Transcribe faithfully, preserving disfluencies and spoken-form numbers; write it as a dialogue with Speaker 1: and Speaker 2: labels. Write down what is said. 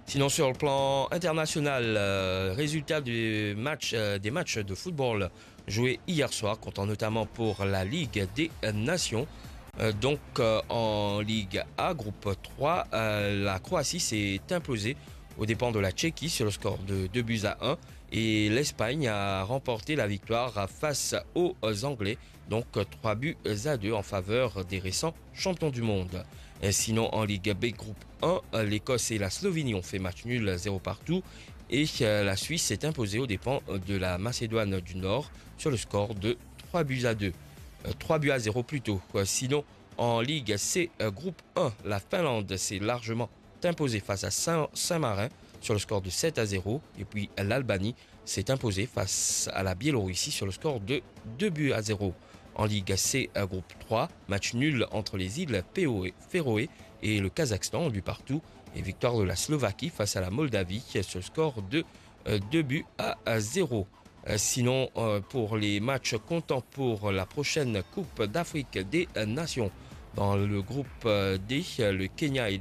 Speaker 1: Sinon, sur le plan international, euh, résultat du match, euh, des matchs de football joués hier soir, comptant notamment pour la Ligue des Nations. Euh, donc, euh, en Ligue A, groupe trois, euh, la Croatie s'est imposée aux dépens de la Tchéquie sur le score de deux buts à un. Et l'Espagne a remporté la victoire face aux Anglais, donc trois buts à deux en faveur des récents champions du monde. Et sinon, en Ligue B, groupe un, l'Écosse et la Slovénie ont fait match nul zéro partout. Et la Suisse s'est imposée aux dépens de la Macédoine du Nord sur le score de trois buts à deux. trois buts à zéro plutôt. Sinon, en Ligue C, groupe un, la Finlande s'est largement imposée face à Saint-Marin sur le score de sept à zéro. Et puis l'Albanie s'est imposée face à la Biélorussie sur le score de deux buts à zéro. En Ligue C, groupe trois, match nul entre les îles Féroé et le Kazakhstan, du partout. Et victoire de la Slovaquie face à la Moldavie sur le score de deux buts à zéro. Sinon, pour les matchs comptant pour la prochaine Coupe d'Afrique des Nations, dans le groupe D, le Kenya et